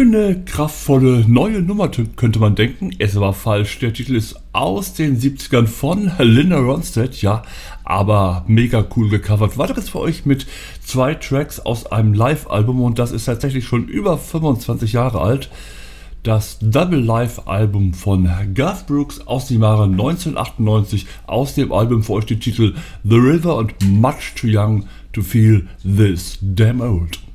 Schöne, kraftvolle, neue Nummer könnte man denken. Es war falsch. Der Titel ist aus den 70ern von Linda Ronstadt, ja, aber mega cool gecovert. Weiteres für euch mit 2 Tracks aus einem Live-Album und das ist tatsächlich schon über 25 Jahre alt. Das Double Live-Album von Garth Brooks aus dem Jahre 1998. Aus dem Album für euch die Titel The River und Much Too Young to Feel This Damn Old.